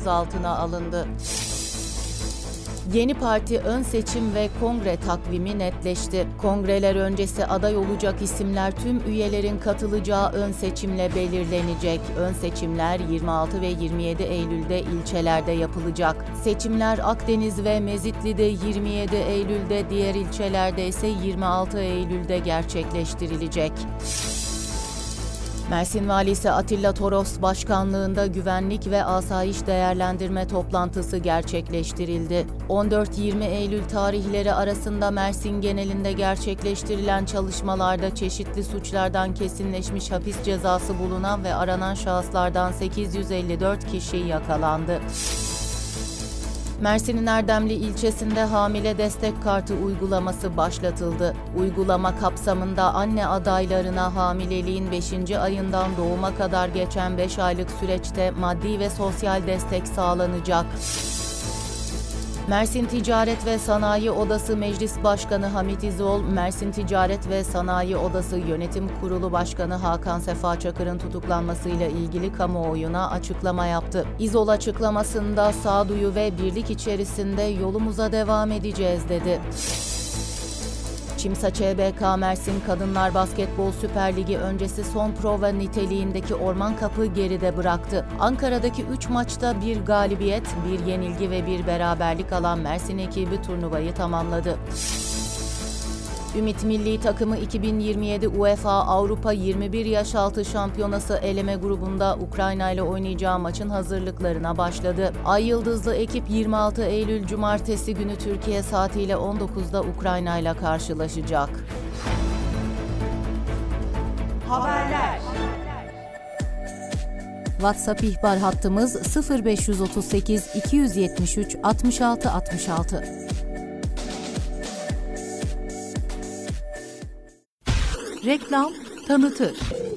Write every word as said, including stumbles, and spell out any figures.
gözaltına alındı. Yeni parti ön seçim ve kongre takvimi netleşti. Kongreler öncesi aday olacak isimler tüm üyelerin katılacağı ön seçimle belirlenecek. Ön seçimler yirmi altı ve yirmi yedi Eylül'de ilçelerde yapılacak. Seçimler Akdeniz ve Mezitli'de yirmi yedi Eylül'de, diğer ilçelerde ise yirmi altı Eylül'de gerçekleştirilecek. Mersin Valisi Atilla Toros başkanlığında güvenlik ve asayiş değerlendirme toplantısı gerçekleştirildi. on dört yirmi Eylül tarihleri arasında Mersin genelinde gerçekleştirilen çalışmalarda çeşitli suçlardan kesinleşmiş hapis cezası bulunan ve aranan şahıslardan sekiz yüz elli dört kişi yakalandı. Mersin'in Erdemli ilçesinde hamile destek kartı uygulaması başlatıldı. Uygulama kapsamında anne adaylarına hamileliğin beşinci ayından doğuma kadar geçen beş aylık süreçte maddi ve sosyal destek sağlanacak. Mersin Ticaret ve Sanayi Odası Meclis Başkanı Hamit İzol, Mersin Ticaret ve Sanayi Odası Yönetim Kurulu Başkanı Hakan Sefa Çakır'ın tutuklanmasıyla ilgili kamuoyuna açıklama yaptı. İzol açıklamasında sağduyu ve birlik içerisinde yolumuza devam edeceğiz dedi. Çimsa Ç B K Mersin Kadınlar Basketbol Süper Ligi öncesi son prova niteliğindeki Orman Cup'ı geride bıraktı. Ankara'daki üç maçta bir galibiyet, bir yenilgi ve bir beraberlik alan Mersin ekibi turnuvayı tamamladı. Ümit Milli Takımı iki bin yirmi yedi UEFA Avrupa yirmi bir Yaş Altı Şampiyonası eleme grubunda Ukrayna ile oynayacağı maçın hazırlıklarına başladı. Ay Yıldızlı ekip yirmi altı Eylül Cumartesi günü Türkiye saatiyle on dokuzda Ukrayna ile karşılaşacak. Haberler. WhatsApp ihbar hattımız sıfır beş otuz sekiz iki yüz yetmiş üç altmış altı altmış altı. Reklam tanıtır.